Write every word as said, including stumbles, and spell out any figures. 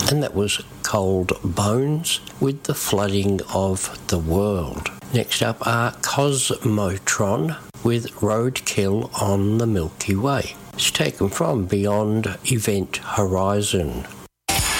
and that was Cold Bones with the Flooding of the World. Next up are Cosmotron with Roadkill on the Milky Way. It's taken from Beyond Event Horizon.